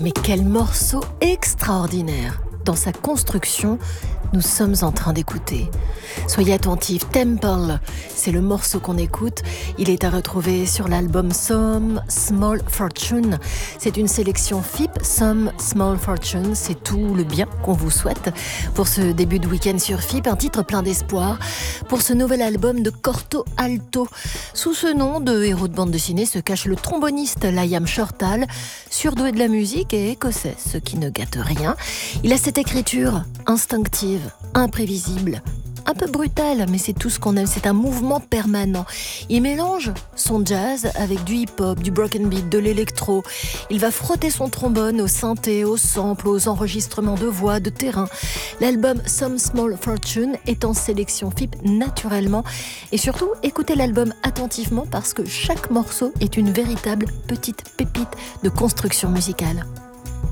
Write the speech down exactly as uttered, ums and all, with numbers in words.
Mais quel morceau extraordinaire! Dans sa construction, nous sommes en train d'écouter. Soyez attentifs, Temple, c'est le morceau qu'on écoute. Il est à retrouver sur l'album Some Small Fortune. C'est une sélection F I P, Some Small Fortune. C'est tout le bien qu'on vous souhaite pour ce début de week-end sur F I P. Un titre plein d'espoir pour ce nouvel album de Corto Alto. Sous ce nom de héros de bande dessinée se cache le tromboniste Liam Shortall, surdoué de la musique et écossais, ce qui ne gâte rien. Il a cette écriture instinctive, imprévisible, un peu brutal, mais c'est tout ce qu'on aime, c'est un mouvement permanent. Il mélange son jazz avec du hip-hop, du broken beat, de l'électro. Il va frotter son trombone au synthé, aux samples, aux enregistrements de voix, de terrain. L'album Some Small Fortune est en sélection F I P naturellement. Et surtout, écoutez l'album attentivement parce que chaque morceau est une véritable petite pépite de construction musicale.